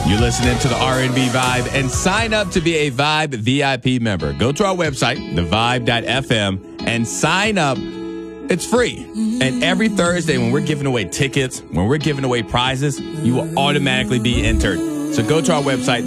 You're listening to the R&B Vibe, and sign up to be a Vibe VIP member. Go to our website, thevibe.fm, and sign up. It's free. And every Thursday when we're giving away tickets, when we're giving away prizes, you will automatically be entered. So go to our website,